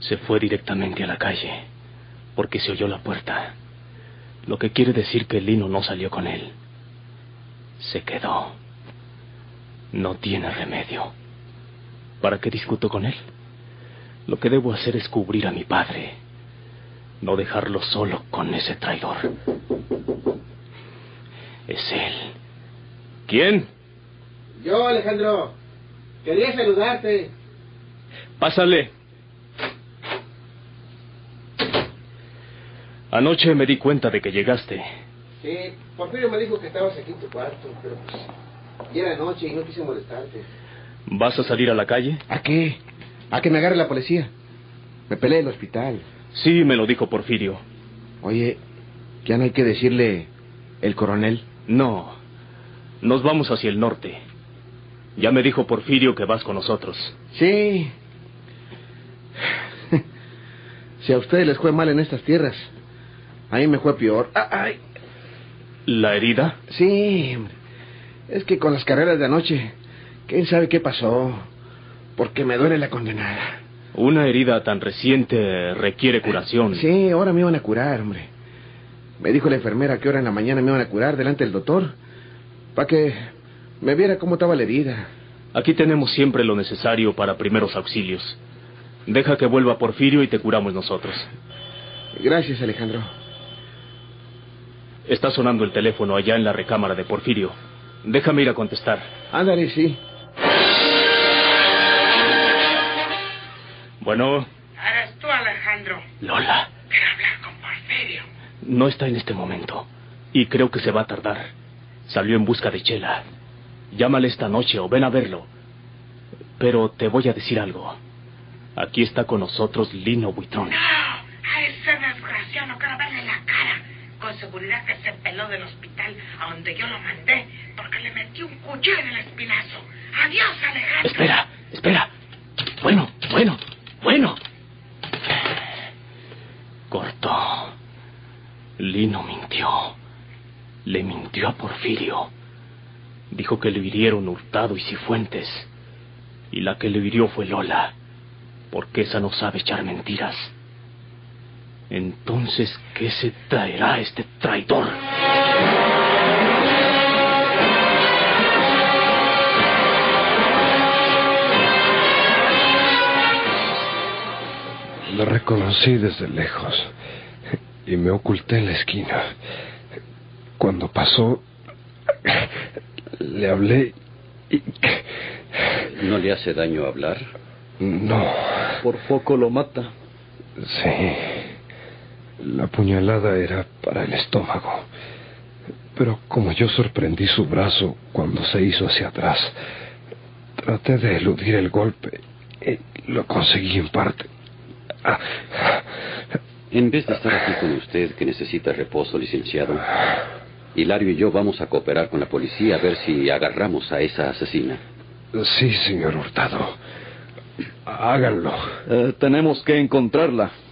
Se fue directamente a la calle, porque se oyó la puerta. Lo que quiere decir que Lino no salió con él. Se quedó. No tiene remedio. ¿Para qué discuto con él? Lo que debo hacer es cubrir a mi padre. No dejarlo solo con ese traidor. Es él. ¿Quién? Yo, Alejandro. Quería saludarte. Pásale. Anoche me di cuenta de que llegaste. Sí, Porfirio me dijo que estabas aquí en tu cuarto, pero pues ya era noche y no quise molestarte. ¿Vas a salir a la calle? ¿A qué? ¿A que me agarre la policía? Me peleé en el hospital. Sí, me lo dijo Porfirio. Oye, ¿ya no hay que decirle el coronel? No, nos vamos hacia el norte. Ya me dijo Porfirio que vas con nosotros. Sí. Si a ustedes les fue mal en estas tierras, a mí me fue peor. ¡Ay! ¿La herida? Sí, hombre. Es que con las carreras de anoche, quién sabe qué pasó. Porque me duele la condenada. Una herida tan reciente requiere curación. Sí, ahora me iban a curar, hombre. Me dijo la enfermera que ahora en la mañana me iban a curar delante del doctor, para que me viera cómo estaba la herida. Aquí tenemos siempre lo necesario para primeros auxilios. Deja que vuelva Porfirio y te curamos nosotros. Gracias, Alejandro. Está sonando el teléfono allá en la recámara de Porfirio. Déjame ir a contestar. Ándale, sí. Bueno. ¿Eres tú, Alejandro? Lola. Quiero hablar con Porfirio. No está en este momento. Y creo que se va a tardar. Salió en busca de Chela. Llámale esta noche o ven a verlo. Pero te voy a decir algo. Aquí está con nosotros Lino Buitrón. No, a ese desgraciado no quiero verle la cara. Con seguridad que se peló del hospital a donde yo lo mandé porque le metí un cuchillo en el espinazo. Adiós, Alejandro. Espera. Bueno. Cortó. Lino mintió. Le mintió a Porfirio. Dijo que lo hirieron Hurtado y Cifuentes. Y la que lo hirió fue Lola. Porque esa no sabe echar mentiras. Entonces, ¿qué se traerá este traidor? Lo reconocí desde lejos y me oculté en la esquina. Cuando pasó, le hablé y... ¿No le hace daño hablar? No. Por poco lo mata. Sí. La puñalada era para el estómago. Pero como yo sorprendí su brazo cuando se hizo hacia atrás, traté de eludir el golpe y lo conseguí en parte. En vez de estar aquí con usted, que necesita reposo, licenciado, Hilario y yo vamos a cooperar con la policía a ver si agarramos a esa asesina. Sí, señor Hurtado. Háganlo. Tenemos que encontrarla.